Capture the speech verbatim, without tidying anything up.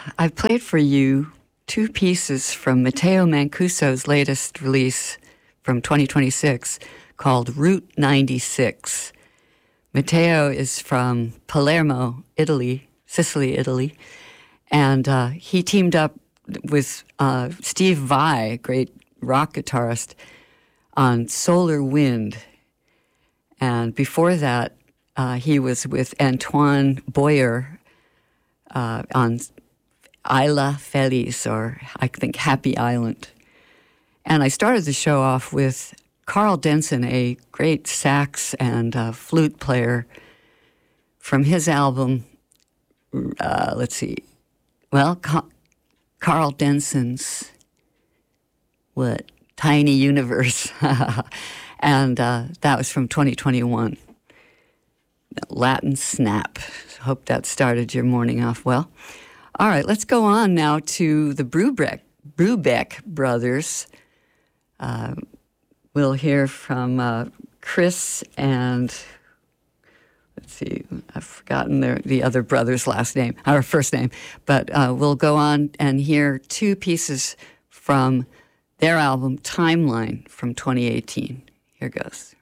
I played for you two pieces from Matteo Mancuso's latest release from twenty twenty-six called Route ninety-six. Matteo is from Palermo, Italy, Sicily, Italy, and uh, he teamed up with uh, Steve Vai, great rock guitarist, on Solar Wind. And before that, uh, he was with Antoine Boyer uh, on Isla Feliz, or I think Happy Island. And I started the show off with Carl Denson, a great sax and uh, flute player, from his album, uh, let's see, well, Ca- Carl Denson's, what, Tiny Universe. And uh, that was from twenty twenty-one. Latin Snap. Hope that started your morning off well. All right, let's go on now to the Brubeck, Brubeck brothers. Uh, we'll hear from uh, Chris and, let's see, I've forgotten their, the other brother's last name, or first name, but uh, we'll go on and hear two pieces from their album Timeline from twenty eighteen. Here goes.